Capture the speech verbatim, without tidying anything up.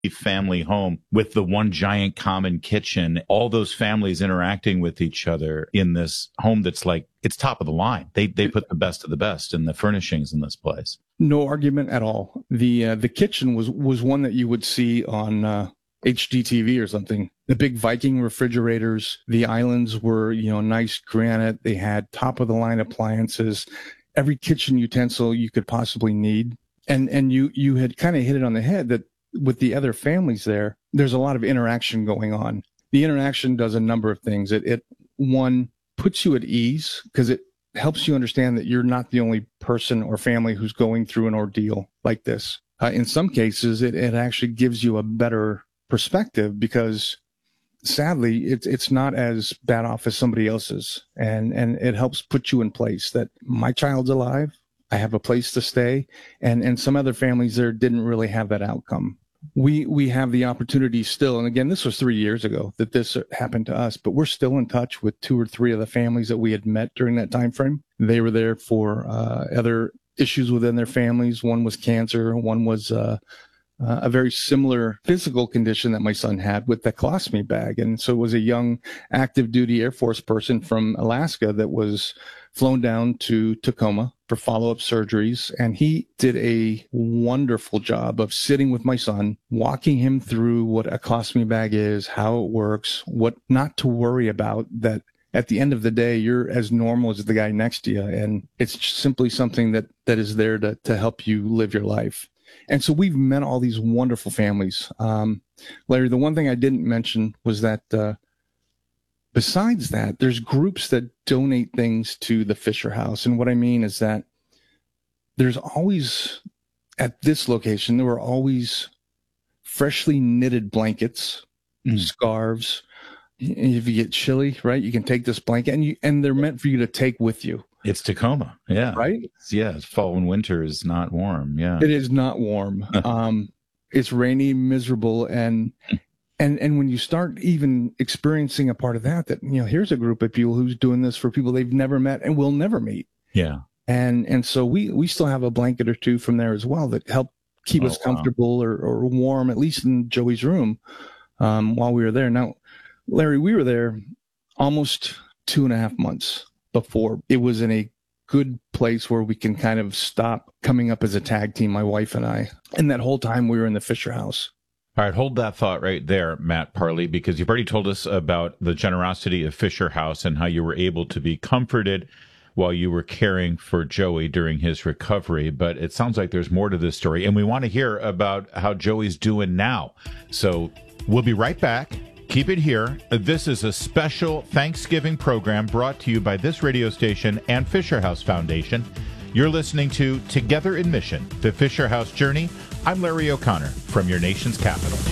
family home with the one giant common kitchen, all those families interacting with each other in this home that's like, it's top of the line. They they put the best of the best in the furnishings in this place. No argument at all. The uh, the kitchen was, was one that you would see on uh, H G T V or something. The big Viking refrigerators, the islands were, you know, nice granite. They had top of the line appliances, every kitchen utensil you could possibly need. And and you you had kind of hit it on the head that with the other families there, there's a lot of interaction going on. The interaction does a number of things. It, it one, puts you at ease because it helps you understand that you're not the only person or family who's going through an ordeal like this. Uh, in some cases, it, it actually gives you a better perspective because sadly, it's it's not as bad off as somebody else's. And, and it helps put you in place that my child's alive. I have a place to stay, and, and some other families there didn't really have that outcome. We we have the opportunity still, and again, this was three years ago that this happened to us, but we're still in touch with two or three of the families that we had met during that time frame. They were there for uh, other issues within their families. One was cancer, one was uh, uh, a very similar physical condition that my son had with the colostomy bag, and so it was a young active duty Air Force person from Alaska that was flown down to Tacoma for follow-up surgeries. And he did a wonderful job of sitting with my son, walking him through what a colostomy bag is, how it works, what not to worry about, that at the end of the day, you're as normal as the guy next to you. And it's simply something that, that is there to, to help you live your life. And so we've met all these wonderful families. Um, Larry, the one thing I didn't mention was that, uh, besides that, there's groups that donate things to the Fisher House. And what I mean is that there's always, at this location, there were always freshly knitted blankets, mm. scarves. If you get chilly, right, you can take this blanket, and you, and they're meant for you to take with you. It's Tacoma. Yeah. Right? It's, yeah. It's fall and winter is not warm. Yeah. It is not warm. um, it's rainy, miserable, and And and when you start even experiencing a part of that, that, you know, here's a group of people who's doing this for people they've never met and will never meet. Yeah. And and so we, we still have a blanket or two from there as well that help keep oh, us comfortable wow. or, or warm, at least in Joey's room, um, while we were there. Now, Larry, we were there almost two and a half months before it was in a good place where we can kind of stop coming up as a tag team, my wife and I. And that whole time we were in the Fisher House. All right, hold that thought right there, Matt Parley, because you've already told us about the generosity of Fisher House and how you were able to be comforted while you were caring for Joey during his recovery. But it sounds like there's more to this story, and we want to hear about how Joey's doing now. So we'll be right back. Keep it here. This is a special Thanksgiving program brought to you by this radio station and Fisher House Foundation. You're listening to Together in Mission, the Fisher House Journey. I'm Larry O'Connor from your nation's capital.